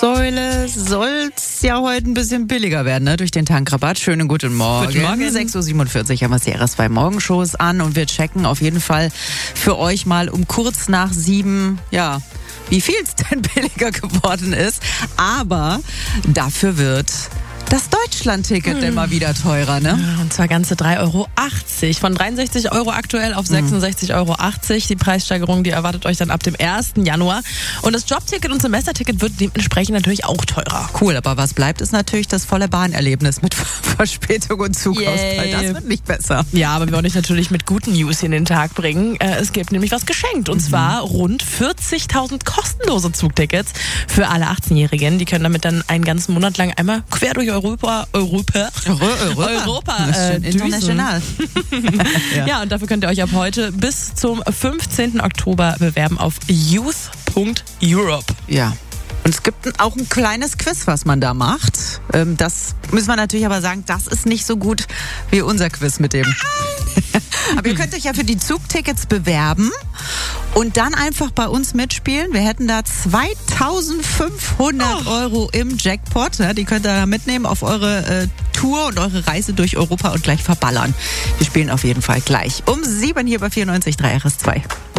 Zapfsäule soll's ja heute ein bisschen billiger werden, ne? Durch den Tankrabatt. Schönen guten Morgen. Guten Morgen. 6.47 Uhr haben wir die RS2 Morgenshows an und wir checken auf jeden Fall für euch mal um kurz nach 7, ja, wie viel es denn billiger geworden ist. Aber dafür wird das Deutschland-Ticket denn mal wieder teurer, ne? Und zwar ganze 3,80 Euro. Von 63 Euro aktuell auf 66,80 Euro. Die Preissteigerung, die erwartet euch dann ab dem 1. Januar. Und das Jobticket und Semesterticket wird dementsprechend natürlich auch teurer. Cool, aber was bleibt, ist natürlich das volle Bahnerlebnis mit Verspätung und Zugausfall. Das wird nicht besser. Ja, aber wir wollen euch natürlich mit guten News in den Tag bringen. Es gibt nämlich was geschenkt. Und zwar rund 40.000 kostenlose Zugtickets für alle 18-Jährigen. Die können damit dann einen ganzen Monat lang einmal quer durch Europa Das ist schön international. Ja, und dafür könnt ihr euch ab heute bis zum 15. Oktober bewerben auf youth.europe. Ja. Und es gibt auch ein kleines Quiz, was man da macht. Das müssen wir natürlich aber sagen, das ist nicht so gut wie unser Quiz mit dem. Aber ihr könnt euch ja für die Zugtickets bewerben und dann einfach bei uns mitspielen. Wir hätten da 2.500 Euro im Jackpot. Ja, die könnt ihr da mitnehmen auf eure Tour und eure Reise durch Europa und gleich verballern. Wir spielen auf jeden Fall gleich um 7 hier bei 94.3 RS2.